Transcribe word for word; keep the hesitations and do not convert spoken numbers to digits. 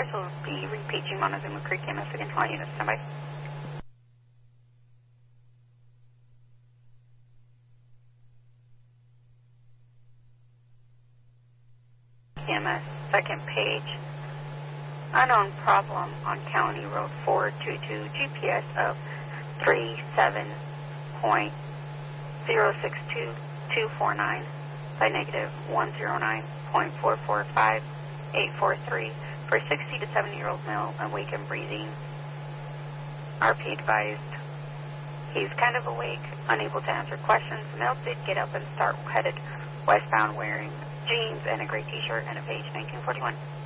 will be repaging Montezuma Creek E M S again. All units, stand by. E M S, second page. Unknown problem on County Road four two two, G P S of three seven point zero six two two four nine by negative one zero nine point four four five eight four three for sixty to seventy year old male, awake and breathing. R P advised. He's kind of awake, unable to answer questions. Male did get up and start headed westbound wearing jeans and a gray t-shirt and a page nineteen forty-one.